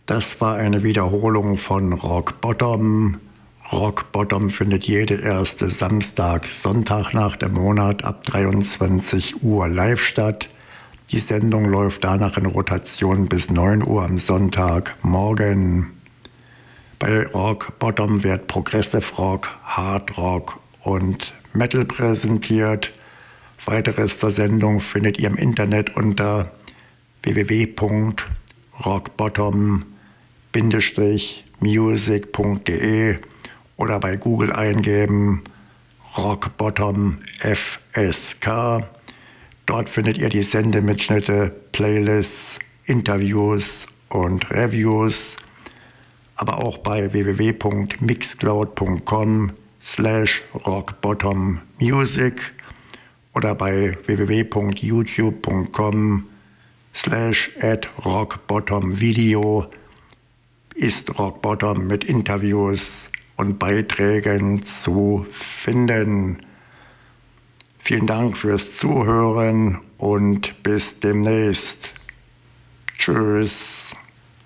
Das war eine Wiederholung von Rock Bottom. Rock Bottom findet jede erste Sonntagnacht im Monat ab 23 Uhr live statt. Die Sendung läuft danach in Rotation bis 9 Uhr am Sonntagmorgen. Bei Rock Bottom wird Progressive Rock, Hard Rock und Metal präsentiert. Weiteres zur Sendung findet ihr im Internet unter www.rockbottom-music.de oder bei Google eingeben Rock Bottom FSK. Dort findet ihr die Sendemitschnitte, Playlists, Interviews und Reviews, aber auch bei www.mixcloud.com/rockbottommusic oder bei www.youtube.com/@rockbottomvideo ist Rock Bottom mit Interviews und Beiträgen zu finden. Vielen Dank fürs Zuhören und bis demnächst. Tschüss.